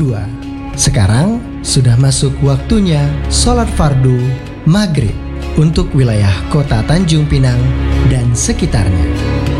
22. Sekarang sudah masuk waktunya sholat fardu maghrib untuk wilayah kota Tanjung Pinang dan sekitarnya.